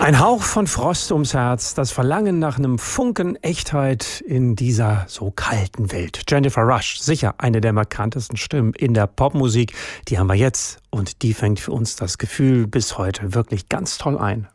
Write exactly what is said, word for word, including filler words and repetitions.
Ein Hauch von Frost ums Herz, das Verlangen nach einem Funken Echtheit in dieser so kalten Welt. Jennifer Rush, sicher eine der markantesten Stimmen in der Popmusik, die haben wir jetzt und die fängt für uns das Gefühl bis heute wirklich ganz toll ein.